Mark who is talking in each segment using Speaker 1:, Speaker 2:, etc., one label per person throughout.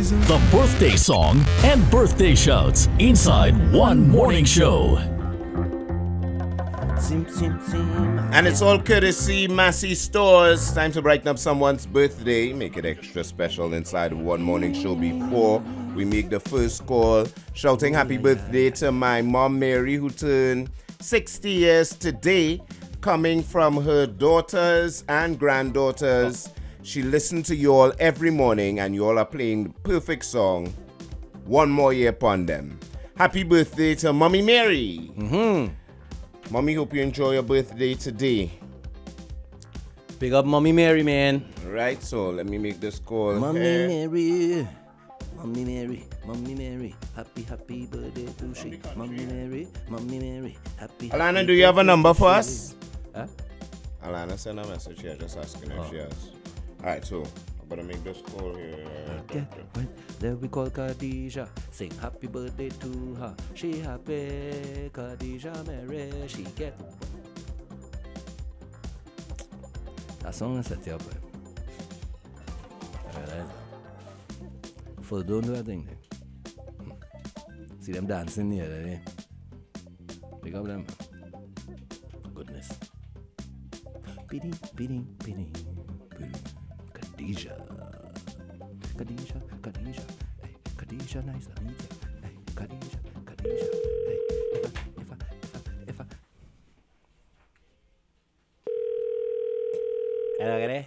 Speaker 1: The birthday song and birthday shouts inside one morning show.
Speaker 2: Sim, sim, sim.
Speaker 3: And it's all courtesy Massey Stores. Time to brighten up someone's birthday. Make it extra special inside one morning show before we make the first call. Shouting happy birthday to my mom Mary, who turned 60 years today. Coming from her daughters and granddaughters. She listened to you all every morning, and you all are playing the perfect song, One More Year Upon Them. Happy birthday to Mommy Mary. Mommy, hope you enjoy your birthday today.
Speaker 2: Big up Mommy Mary, man.
Speaker 3: Right, so let me make this call.
Speaker 2: Mommy
Speaker 3: here.
Speaker 2: Mary. Mommy Mary. Mommy Mary. Happy, happy birthday to she. Mommy Mary. Mommy Mary. Happy,
Speaker 3: Alana,
Speaker 2: happy
Speaker 3: do you have a
Speaker 2: birthday
Speaker 3: number
Speaker 2: to
Speaker 3: for
Speaker 2: she.
Speaker 3: us?
Speaker 2: Huh?
Speaker 3: Alana, send a message here, just asking if she has. Alright, so I'm gonna make this call here.
Speaker 2: Okay, well, then we call Khadija. Sing happy birthday to her. She happy. Khadija Mary. She get. That song is set you up, man. Alright. Full don't do that thing, then. See them dancing here, eh? Pick up them, man. Goodness. Bidding, bidding, bidding, bidding. Khadija. Khadija, Khadija. Hey, Khadija, nice to meet you. Hey, Khadija, Khadija. Hey, if I. Hello, Gary.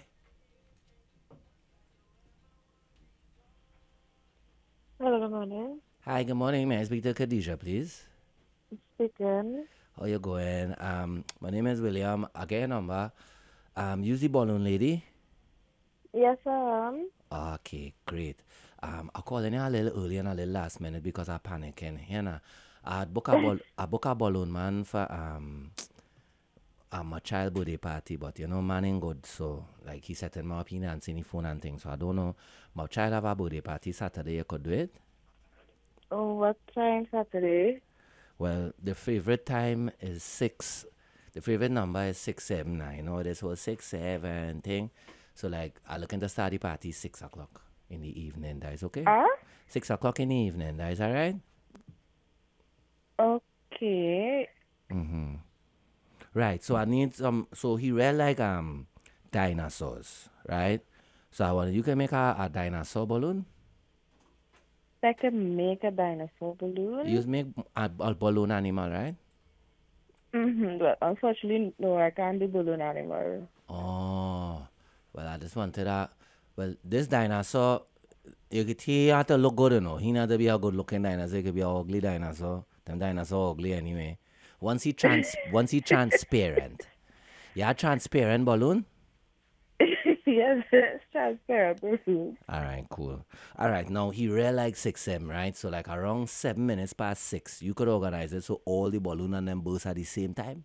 Speaker 4: Hello, good morning.
Speaker 2: Hi, good morning. May I speak to Khadija, please?
Speaker 4: Speaking.
Speaker 2: How you going? My name is William. I get your number. Use the balloon lady.
Speaker 4: Yes, I am.
Speaker 2: Okay, great. I called in a little early and a little last minute because I panicking. You know, I book a balloon man for my child birthday party, but you know, man ain't good. So like he setting me up, he answering the phone and things. So I don't know. My child have a birthday party Saturday. You could do it.
Speaker 4: Oh, what time Saturday?
Speaker 2: Well, the favorite time is 6. The favorite number is 679. You know, this whole 6-7 thing. So, like, I looking to start the party 6 o'clock in the evening. That is okay? 6 o'clock in the evening. That is all right?
Speaker 4: Okay.
Speaker 2: Mm-hmm. Right. So, I need some... So, he read, like, dinosaurs, right? So, I want... You can make a dinosaur balloon?
Speaker 4: I can make a dinosaur balloon.
Speaker 2: You make a balloon animal, right?
Speaker 4: But unfortunately, no, I can't do balloon animal.
Speaker 2: Oh... Well, I just wanted that. Well, this dinosaur, he have to look good, you know. He not to be a good-looking dinosaur. He could be an ugly dinosaur. Them dinosaurs ugly anyway. Once he transparent. Yeah, transparent balloon?
Speaker 4: Yes, it's transparent balloon.
Speaker 2: All right, cool. All right, now he read like 6 right? So like around 7 minutes past 6, you could organize it so all the balloon and them burst at the same time.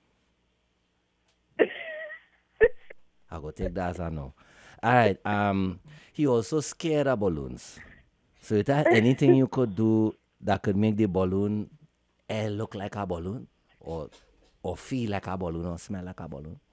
Speaker 2: I go take that as I know. All right. He also scared of balloons. So is there anything you could do that could make the balloon look like a balloon, or feel like a balloon, or smell like a balloon?